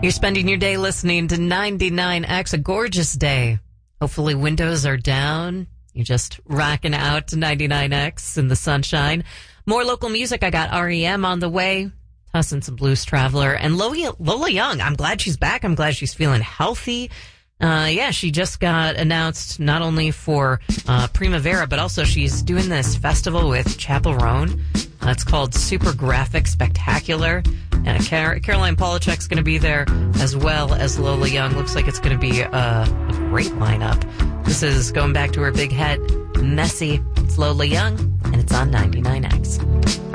You're spending your day listening to 99X, a gorgeous day. Hopefully windows are down. You're just rocking out to 99X in the sunshine. More local music. I got REM on the way. Tossing some Blues Traveler. And Lola Young, I'm glad she's back. I'm glad she's feeling healthy. She just got announced not only for Primavera, but also she's doing this festival with Chappell Roan. It's called Super Graphic Spectacular. And Caroline Polachek's going to be there, as well as Lola Young. Looks like it's going to be a great lineup. This is going back to her big hit, Messy. It's Lola Young, and it's on 99X.